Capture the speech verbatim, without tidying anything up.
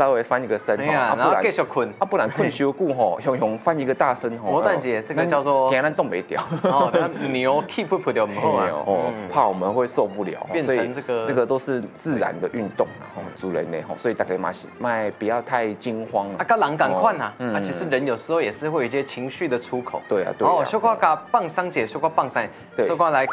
稍微翻一个身， 哎呀，然后继续困， 啊，不然困修固吼，用用翻一个大身吼。 魔蛋姐，这个叫做给咱冻没掉。 哦，那牛 keep 不掉不好啊， 哦，怕我们会受不了， 变成这个这个都是自然的运动哦，主人类吼，所以大家嘛是卖不要太惊慌啊，跟人赶快呐，啊，其实人有时候也是会有一些情绪的出口。 对啊，对啊。 哦，小瓜甲放桑姐，小瓜放桑，小瓜来